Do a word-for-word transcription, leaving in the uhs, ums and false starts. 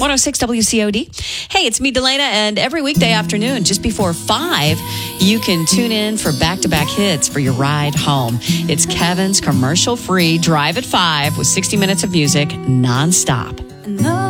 one oh six W C O D. Hey, it's me, Delana, and every weekday afternoon, just before five, you can tune in for back-to-back hits for your ride home. It's Kevin's commercial-free Drive at five with sixty minutes of music nonstop. No.